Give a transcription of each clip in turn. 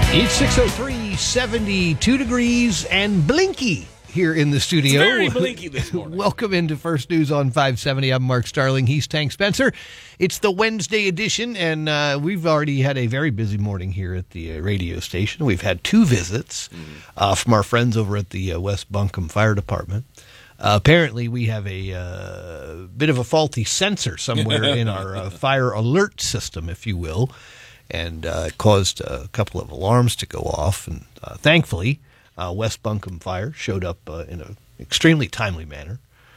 It's 6:03, 72 degrees, and blinky here in the studio. It's very blinky this morning. Welcome into First News on 570. I'm Mark Starling. He's Tank Spencer. It's the Wednesday edition, and we've already had a very busy morning here at the radio station. We've had two visits from our friends over at the West Buncombe Fire Department. Apparently, we have a bit of a faulty sensor somewhere in our fire alert system, if you will, and it caused a couple of alarms to go off. And thankfully, West Buncombe Fire showed up in an extremely timely manner,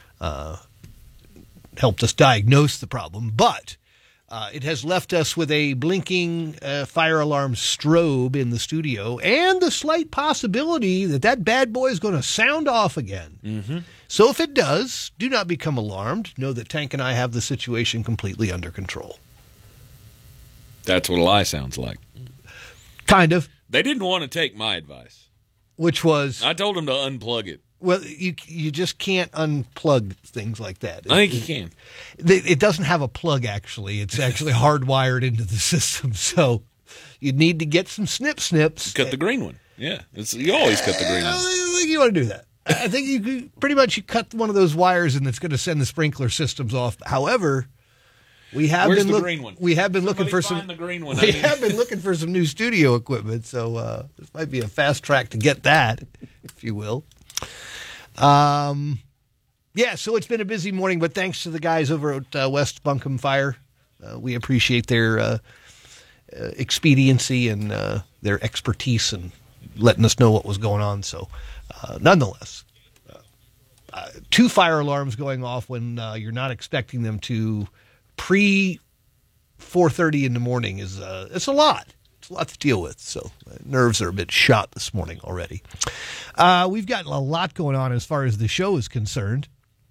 helped us diagnose the problem, but it has left us with a blinking fire alarm strobe in the studio and the slight possibility that that bad boy is going to sound off again. Mm-hmm. So if it does, do not become alarmed. Know that Tank and I have the situation completely under control. That's what a lie sounds like. Kind of. They didn't want to take my advice. Which was? I told them to unplug it. Well, you just can't unplug things like that. I think you can. It doesn't have a plug, actually. It's actually hardwired into the system. So you need to get some snips. Cut the green one. Yeah. You always cut the green one. You want to do that. I think you cut one of those wires and it's going to send the sprinkler systems off. However, we have Where's been the green one? We have been looking for some. The green one. We have been looking for some new studio equipment, so this might be a fast track to get that, if you will. Yeah, so it's been a busy morning, but thanks to the guys over at West Buncombe Fire, we appreciate their expediency and their expertise in letting us know what was going on. So, nonetheless, two fire alarms going off when you're not expecting them to. Pre 4:30 in the morning is it's a lot. It's a lot to deal with. So nerves are a bit shot this morning already. We've got a lot going on as far as the show is concerned.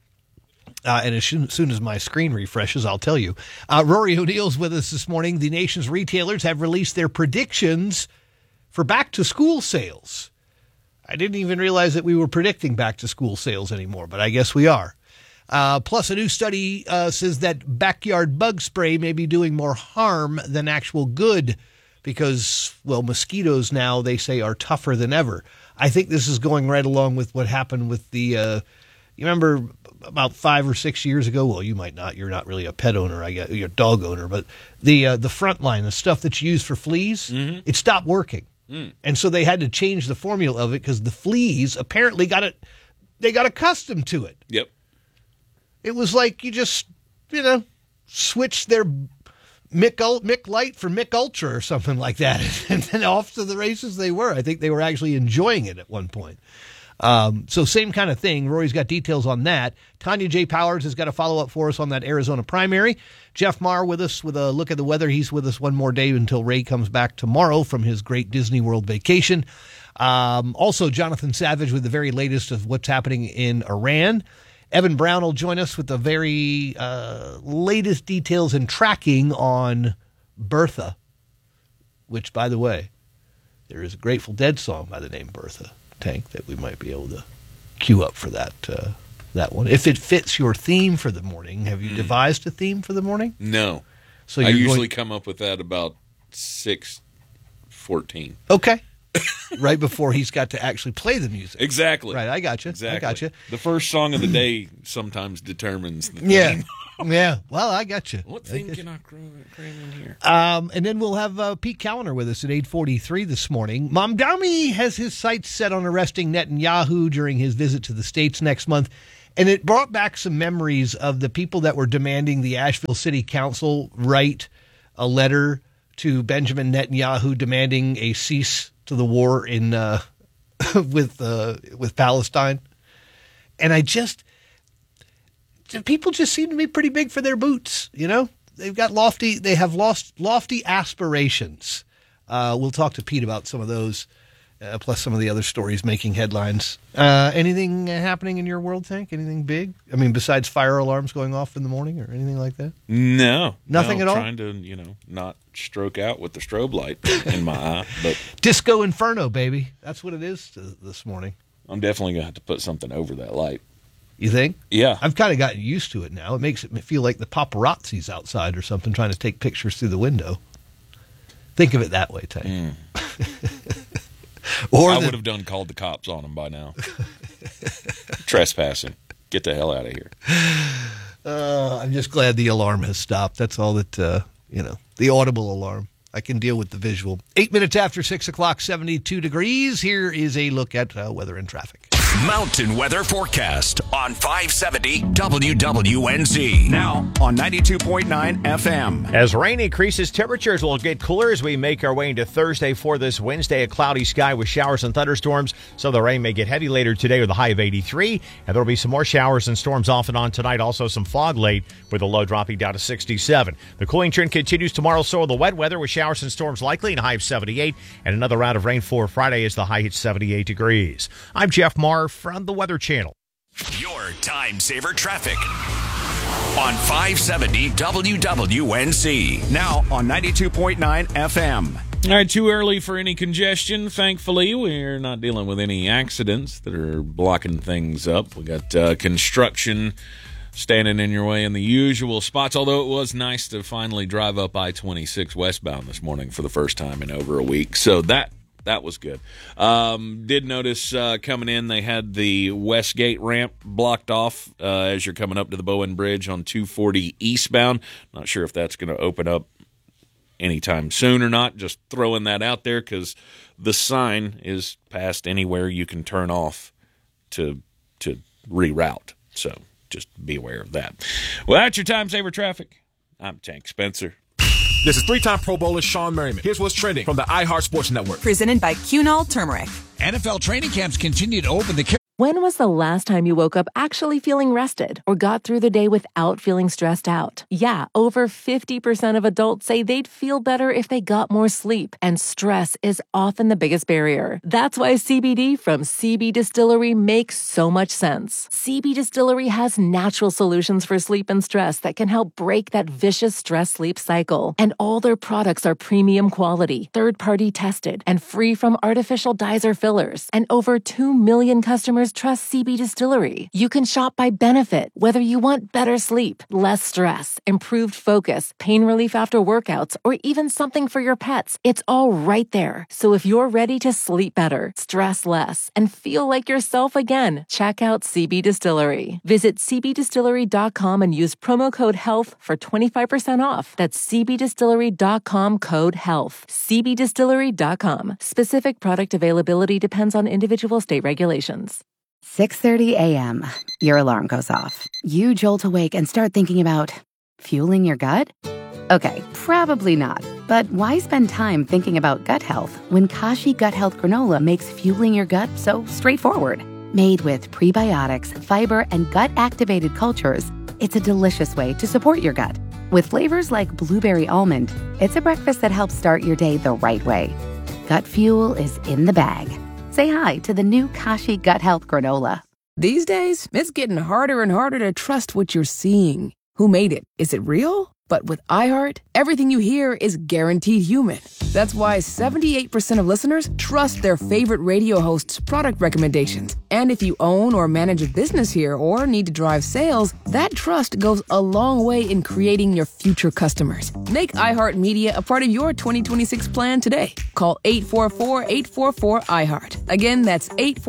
And as soon as my screen refreshes, I'll tell you. Rory O'Neill's with us this morning. The nation's retailers have released their predictions for back-to-school sales. I didn't even realize that we were predicting back-to-school sales anymore, but I guess we are. Plus, a new study says that backyard bug spray may be doing more harm than actual good because, well, mosquitoes now, they say, are tougher than ever. I think this is going right along with what happened with the, you remember about 5 or 6 years ago? Well, you might not. You're not really a pet owner. You're a dog owner. But the front line, the stuff that's used for fleas, it stopped working. And so they had to change the formula of it because the fleas apparently got accustomed to it. Yep. It was like you just, switched their Mick Light for Mick Ultra or something like that. And then off to the races they were. I think they were actually enjoying it at one point. So same kind of thing. Rory's got details on that. Tanya J. Powers has got a follow-up for us on that Arizona primary. Jeff Marr with us with a look at the weather. He's with us one more day until Ray comes back tomorrow from his great Disney World vacation. Also, Jonathan Savage with the very latest of what's happening in Iran. Evan Brown will join us with the very latest details and tracking on Bertha, which, by the way, there is a Grateful Dead song by the name Bertha, Tank, that we might be able to queue up for that one. If it fits your theme for the morning, have you devised a theme for the morning? No. So I usually come up with that about 6:14. Okay. Right before he's got to actually play the music. Exactly. Right, I got you. Exactly. I got you. The first song of the day sometimes determines the theme. Yeah. Well, I got you. What theme can I cram in here? And then we'll have Pete Callender with us at 8:43 this morning. Mamdani has his sights set on arresting Netanyahu during his visit to the States next month. And it brought back some memories of the people that were demanding the Asheville City Council write a letter to Benjamin Netanyahu demanding a cease to the war in with Palestine. And people just seem to be pretty big for their boots, They have lofty aspirations. We'll talk to Pete about some of those, plus some of the other stories making headlines. Anything happening in your world, Tank? Anything big? I mean, besides fire alarms going off in the morning or anything like that? No. Nothing at all? Trying to, not stroke out with the strobe light in my eye. But Disco Inferno, baby. That's what it is this morning. I'm definitely going to have to put something over that light. You think? Yeah. I've kind of gotten used to it now. It makes it feel like the paparazzi's outside or something trying to take pictures through the window. Think of it that way, Tank. I would have called the cops on them by now. Trespassing. Get the hell out of here. I'm just glad the alarm has stopped. That's all that, the audible alarm. I can deal with the visual. 8 minutes after 6 o'clock, 72 degrees. Here is a look at weather and traffic. Mountain weather forecast on 570 WWNZ. Now on 92.9 FM. As rain increases, temperatures will get cooler as we make our way into Thursday. For this Wednesday, a cloudy sky with showers and thunderstorms. So the rain may get heavy later today with a high of 83. And there will be some more showers and storms off and on tonight. Also some fog late with a low dropping down to 67. The cooling trend continues tomorrow. So will the wet weather with showers and storms likely and a high of 78. And another round of rain for Friday as the high hits 78 degrees. I'm Jeff Marr from the Weather Channel. Your time saver traffic on 570 WWNZ. Now on 92.9 FM. All right, too early for any congestion. Thankfully, we're not dealing with any accidents that are blocking things up. We got construction standing in your way in the usual spots, although it was nice to finally drive up I-26 westbound this morning for the first time in over a week. So that was good. Did notice coming in, they had the Westgate ramp blocked off as you're coming up to the Bowen Bridge on 240 eastbound. Not sure if that's going to open up anytime soon or not. Just throwing that out there because the sign is past anywhere you can turn off to reroute. So just be aware of that. Well, that's your time saver traffic. I'm Tank Spencer. This is three-time Pro Bowler Sean Merriman. Here's what's trending from the iHeart Sports Network. Presented by Cunol Turmeric. NFL training camps continue to open. When was the last time you woke up actually feeling rested or got through the day without feeling stressed out? Yeah, over 50% of adults say they'd feel better if they got more sleep, and stress is often the biggest barrier. That's why CBD from CB Distillery makes so much sense. CB Distillery has natural solutions for sleep and stress that can help break that vicious stress-sleep cycle. And all their products are premium quality, third-party tested, and free from artificial dyes or fillers. And over 2 million customers trust CB Distillery. You can shop by benefit, whether you want better sleep, less stress, improved focus, pain relief after workouts, or even something for your pets. It's all right there. So if you're ready to sleep better, stress less, and feel like yourself again, check out CB Distillery. Visit cbdistillery.com and use promo code HEALTH for 25% off. That's cbdistillery.com code HEALTH. cbdistillery.com. Specific product availability depends on individual state regulations. 6:30 a.m. Your alarm goes off. You jolt awake and start thinking about fueling your gut? Okay, probably not. But why spend time thinking about gut health when Kashi Gut Health Granola makes fueling your gut so straightforward? Made with prebiotics, fiber, and gut-activated cultures, it's a delicious way to support your gut. With flavors like blueberry almond, it's a breakfast that helps start your day the right way. Gut fuel is in the bag. Say hi to the new Kashi Gut Health Granola. These days, it's getting harder and harder to trust what you're seeing. Who made it? Is it real? But with iHeart, everything you hear is guaranteed human. That's why 78% of listeners trust their favorite radio hosts' product recommendations. And if you own or manage a business here or need to drive sales, that trust goes a long way in creating your future customers. Make iHeartMedia a part of your 2026 plan today. Call 844-844-iHeart. Again, that's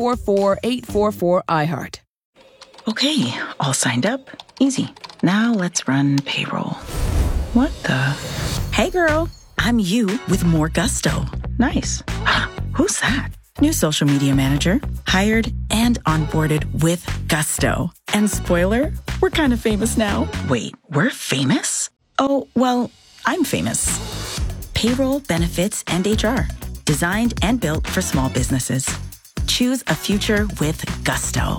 844-844-iHeart. Okay, all signed up. Easy. Now let's run payroll. What the? Hey girl, I'm you with more gusto. Nice. Who's that? New social media manager. Hired and onboarded with gusto. And spoiler, we're kind of famous now. Wait, we're famous? Oh, well, I'm famous. Payroll, benefits, and HR. Designed and built for small businesses. Choose a future with gusto.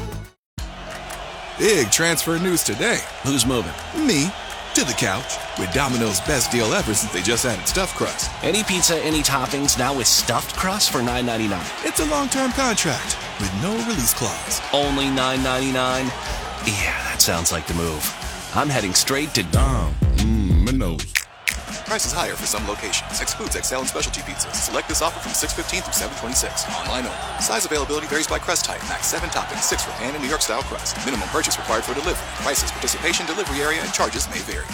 Big transfer news today. Who's moving? Me. To the couch. With Domino's best deal ever since they just added stuffed crust. Any pizza, any toppings, now with stuffed crust for $9.99. It's a long-term contract with no release clause. Only $9.99? Yeah, that sounds like the move. I'm heading straight to Domino's. Prices higher for some locations. Excludes XL and specialty pizzas. Select this offer from 6/15 through 7/26. Online only. Size availability varies by crust type. Max 7 toppings, 6 for pan and New York style crust. Minimum purchase required for delivery. Prices, participation, delivery area, and charges may vary.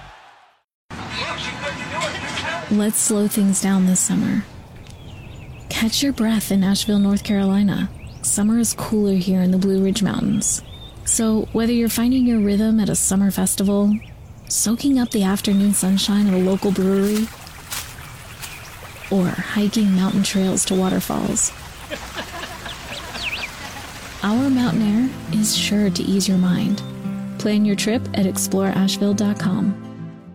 Let's slow things down this summer. Catch your breath in Asheville, North Carolina. Summer is cooler here in the Blue Ridge Mountains. So whether you're finding your rhythm at a summer festival, soaking up the afternoon sunshine at a local brewery, or hiking mountain trails to waterfalls, our mountain air is sure to ease your mind. Plan your trip at exploreasheville.com.